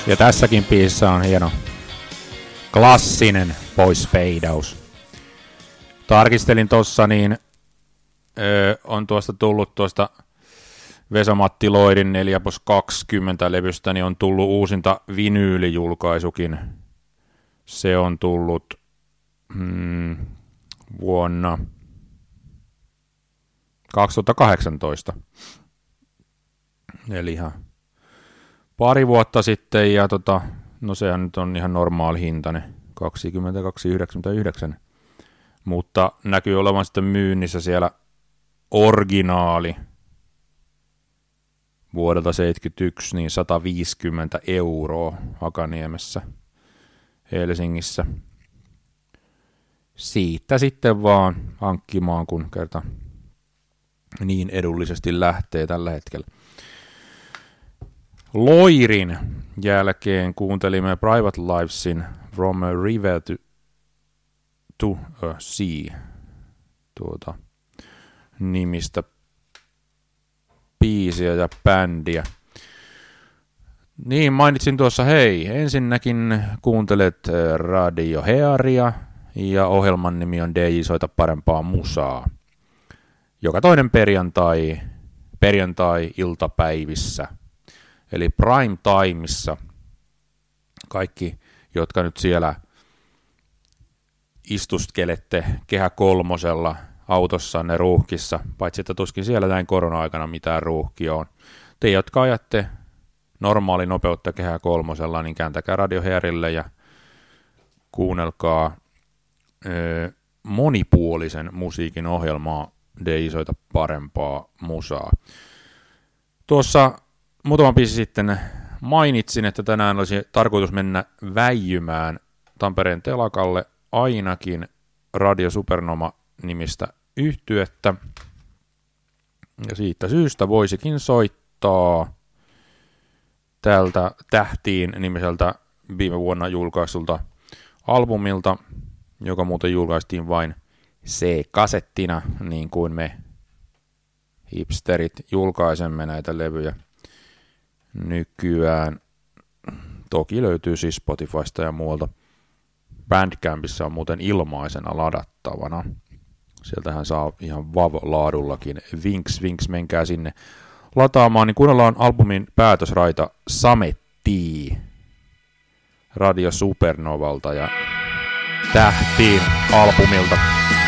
Ja tässäkin biisissä on hieno klassinen poisfeidaus. Tarkistelin tossa, niin on tuosta tullut tuosta Vesa-Matti Loirin 4+20 levystä, niin on tullut uusinta vinyylijulkaisukin. Se on tullut vuonna 2018. Eli ihan pari vuotta sitten, ja no sehän nyt on ihan normaali hintainen, 22,99. Mutta näkyy olevan sitten myynnissä siellä originaali vuodelta 1971, niin 150 € Hakaniemessä Helsingissä. Siitä sitten vaan hankkimaan, kun kerta niin edullisesti lähtee tällä hetkellä. Loirin jälkeen kuuntelimme Private Livesin From a River to a Sea nimistä biisiä ja bändiä. Niin, mainitsin tuossa, hei, ensinnäkin kuuntelet Radio Hearia ja ohjelman nimi on DJ Soita parempaa musaa. Joka toinen perjantai-iltapäivissä, eli prime timeissa. Kaikki, jotka nyt siellä istuskelette Kehä Kolmosella autossanne ruuhkissa, paitsi että tuskin siellä näin korona-aikana mitään ruuhkia on. Te, jotka ajatte normaali nopeutta Kehä Kolmosella, niin kääntäkää Radio Hearille ja kuunnelkaa monipuolisen musiikin ohjelmaa DJ Soita parempaa musaa. Tuossa muutama biisi sitten mainitsin, että tänään olisi tarkoitus mennä väijymään Tampereen telakalle ainakin Radio Supernova-nimistä yhtyettä. Ja siitä syystä voisikin soittaa tältä Tähtiin nimiseltä viime vuonna julkaistulta albumilta, joka muuten julkaistiin vain C-kasettina, niin kuin me hipsterit julkaisemme näitä levyjä nykyään. Toki löytyy siis Spotifysta ja muualta. Bandcampissa on muuten ilmaisena ladattavana. Sieltähän saa ihan WAV-laadullakin. Vinks, menkää sinne lataamaan. Niin kuunnellaan albumin päätösraita Samettii Radio Supernovalta ja Tähtiin albumilta.